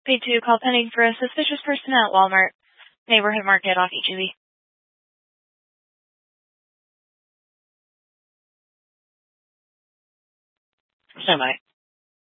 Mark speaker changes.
Speaker 1: Paid to call pending for a suspicious person at Walmart neighborhood market off HEB.
Speaker 2: Semi.